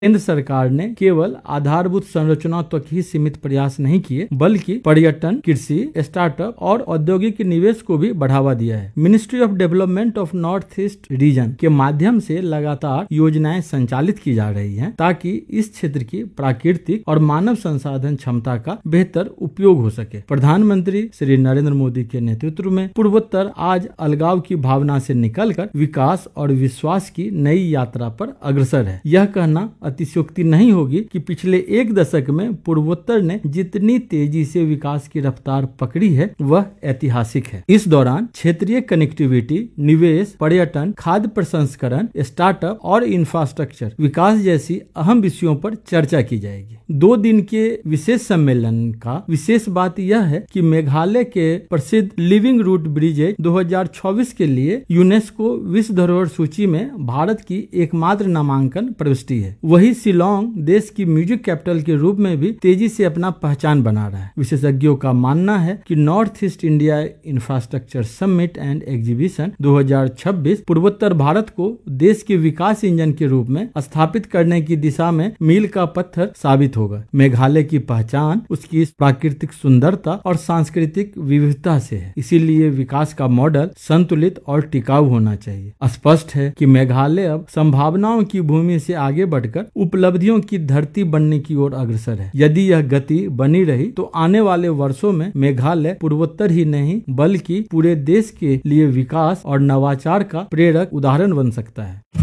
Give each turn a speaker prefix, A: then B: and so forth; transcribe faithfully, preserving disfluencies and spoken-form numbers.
A: केंद्र सरकार ने केवल आधारभूत संरचना तक ही सीमित प्रयास नहीं किए, बल्कि पर्यटन, कृषि, स्टार्टअप और औद्योगिक निवेश को भी बढ़ावा दिया है। Ministry of development of north east region के माध्यम से लगातार योजनाएं संचालित की जा रही हैं, ताकि इस क्षेत्र की प्राकृतिक और मानव संसाधन क्षमता का बेहतर उपयोग हो सके। प्रधानमंत्री श्री नरेंद्र मोदी के नेतृत्व में पूर्वोत्तर आज अलगाव की भावना से निकलकर विकास और विश्वास की नई यात्रा पर अग्रसर है। यह कहना अतिशयोक्ति नहीं होगी कि पिछले एक दशक में पूर्वोत्तर ने जितनी तेजी से विकास की रफ्तार पकड़ी है वह ऐतिहासिक है। इस दौरान क्षेत्रीय कनेक्टिविटी, निवेश, पर्यटन, खाद्य प्रसंस्करण, स्टार्टअप और इंफ्रास्ट्रक्चर विकास जैसी अहम विषयों पर चर्चा की जाएगी। दो दिन के विशेष सम्मेलन का विशेष बात यह है कि मेघालय के प्रसिद्ध लिविंग रूट ब्रिजेज दो हज़ार चौबीस के लिए यूनेस्को विश्व धरोहर सूची में भारत की एकमात्र नामांकन प्रविष्टि है। वही शिलोंग देश की म्यूजिक कैपिटल के रूप में भी तेजी से अपना पहचान बना रहा है। विशेषज्ञों का मानना है कि north east India infrastructure summit and exhibition दो हज़ार छब्बीस पूर्वोत्तर भारत को देश के विकास इंजन के रूप में स्थापित करने की दिशा में मील का पत्थर साबित होगा। मेघालय की पहचान उसकी प्राकृतिक सुंदरता और सांस्कृतिक विविधता से है, इसीलिए विकास का मॉडल संतुलित और टिकाऊ होना चाहिए। स्पष्ट है कि मेघालय अब संभावनाओं की भूमि से आगे बढ़कर उपलब्धियों की धरती बनने की ओर अग्रसर है। यदि यह गति बनी रही तो आने वाले वर्षों में मेघालय पूर्वोत्तर ही नहीं बल्कि पूरे देश के लिए विकास और नवाचार का प्रेरक उदाहरण बन सकता है।